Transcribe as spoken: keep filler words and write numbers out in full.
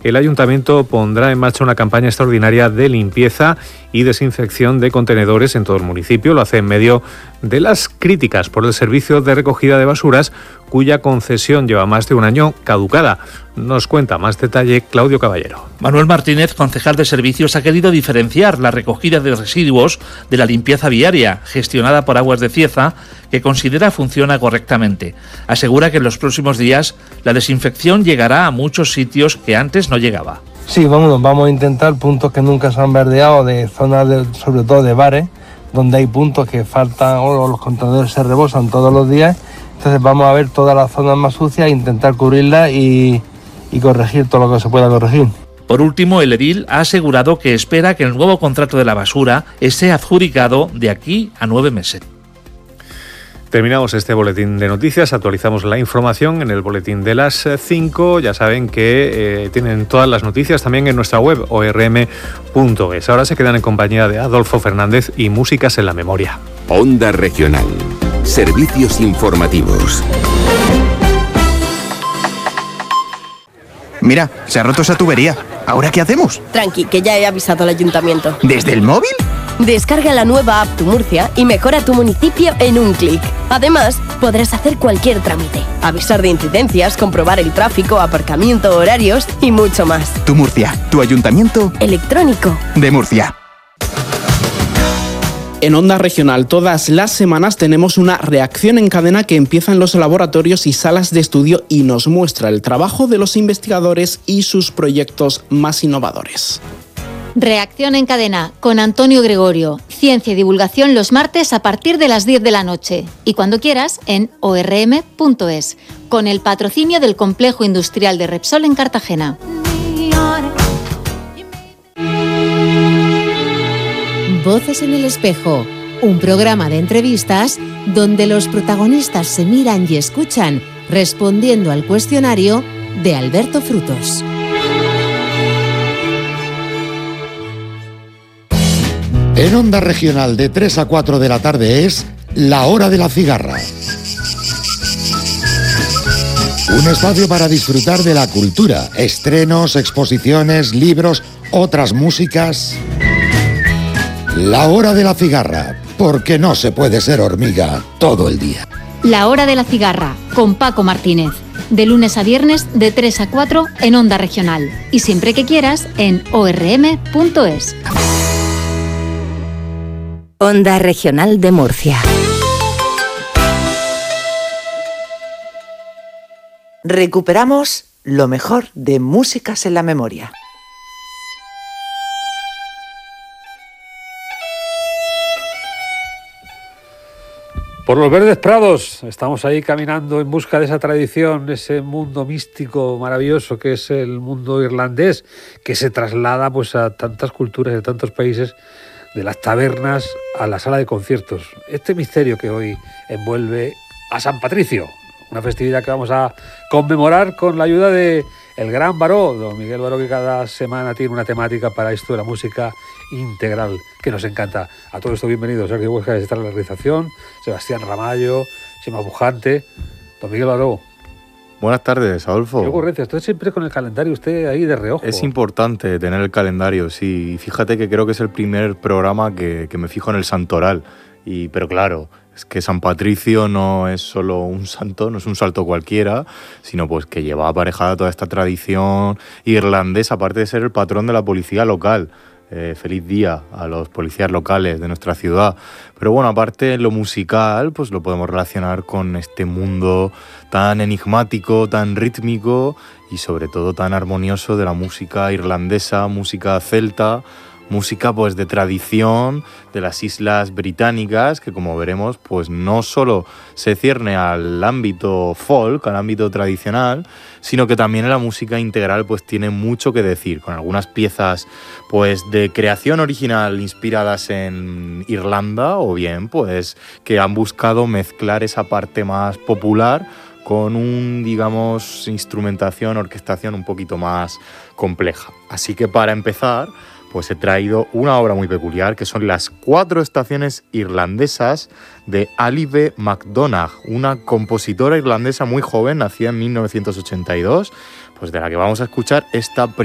el Ayuntamiento pondrá en marcha una campaña extraordinaria de limpieza y desinfección de contenedores en todo el municipio. Lo hace en medio de las críticas por el servicio de recogida de basuras, cuya concesión lleva más de un año caducada. Nos cuenta más detalle Claudio Caballero. Manuel Martínez, concejal de Servicios, ha querido diferenciar la recogida de residuos de la limpieza viaria, gestionada por Aguas de Cieza, que considera funciona correctamente. Asegura que en los próximos días la desinfección llegará a muchos sitios que antes no llegaba. Sí, vamos, vamos a intentar puntos que nunca se han verdeado, de zonas, de, sobre todo de bares, donde hay puntos que faltan o los contenedores se rebosan todos los días. Entonces vamos a ver todas las zonas más sucias, intentar cubrirlas y, y corregir todo lo que se pueda corregir. Por último, el edil ha asegurado que espera que el nuevo contrato de la basura esté adjudicado de aquí a nueve meses. Terminamos este boletín de noticias, actualizamos la información en el boletín de las cinco. Ya saben que eh, tienen todas las noticias también en nuestra web o r m punto es. Ahora se quedan en compañía de Adolfo Fernández y Músicas en la Memoria. Onda Regional. Servicios informativos. Mira, se ha roto esa tubería. ¿Ahora qué hacemos? Tranqui, que ya he avisado al ayuntamiento. ¿Desde el móvil? Descarga la nueva app Tu Murcia y mejora tu municipio en un clic. Además, podrás hacer cualquier trámite, avisar de incidencias, comprobar el tráfico, aparcamiento, horarios y mucho más. Tu Murcia, tu ayuntamiento electrónico de Murcia. En Onda Regional, todas las semanas tenemos una reacción en cadena que empieza en los laboratorios y salas de estudio y nos muestra el trabajo de los investigadores y sus proyectos más innovadores. Reacción en cadena con Antonio Gregorio. Ciencia y divulgación los martes a partir de las diez de la noche. Y cuando quieras en o r m punto es. Con el patrocinio del Complejo Industrial de Repsol en Cartagena. Voces en el espejo. Un programa de entrevistas donde los protagonistas se miran y escuchan respondiendo al cuestionario de Alberto Frutos. En Onda Regional de tres a cuatro de la tarde es La Hora de la Cigarra. Un espacio para disfrutar de la cultura, estrenos, exposiciones, libros, otras músicas. La Hora de la Cigarra, porque no se puede ser hormiga todo el día. La Hora de la Cigarra, con Paco Martínez. De lunes a viernes de tres a cuatro en Onda Regional. Y siempre que quieras en o r m punto es. Onda Regional de Murcia. Recuperamos lo mejor de Músicas en la Memoria. Por los verdes prados, estamos ahí caminando en busca de esa tradición, ese mundo místico maravilloso que es el mundo irlandés, que se traslada pues a tantas culturas de tantos países, de las tabernas a la sala de conciertos. Este misterio que hoy envuelve a San Patricio, una festividad que vamos a conmemorar con la ayuda de el gran Baró, don Miguel Baró, que cada semana tiene una temática para esto de la música integral, que nos encanta. A todo esto, bienvenidos. Sergio Huesca, que está en la realización, Sebastián Ramallo, Sima Bujante, don Miguel Baró. Buenas tardes, Adolfo. ¿Qué ocurrencia? Estoy siempre con el calendario, usted ahí de reojo. Es importante tener el calendario, sí. Fíjate que creo que es el primer programa que, que me fijo en el santoral. Y, pero claro, es que San Patricio no es solo un santo, no es un santo cualquiera, sino pues que lleva aparejada toda esta tradición irlandesa, aparte de ser el patrón de la policía local. Eh, feliz día a los policías locales de nuestra ciudad. Pero bueno, aparte de lo musical, pues lo podemos relacionar con este mundo tan enigmático, tan rítmico y sobre todo tan armonioso de la música irlandesa, música celta, música pues de tradición de las islas británicas, que como veremos pues no solo se cierne al ámbito folk, al ámbito tradicional, sino que también en la música integral pues tiene mucho que decir, con algunas piezas pues de creación original inspiradas en Irlanda, o bien pues que han buscado mezclar esa parte más popular con un, digamos, instrumentación, orquestación un poquito más compleja. Así que para empezar, pues he traído una obra muy peculiar, que son las cuatro estaciones irlandesas de Alive MacDonagh, una compositora irlandesa muy joven, nacida en mil novecientos ochenta y dos, pues de la que vamos a escuchar esta primera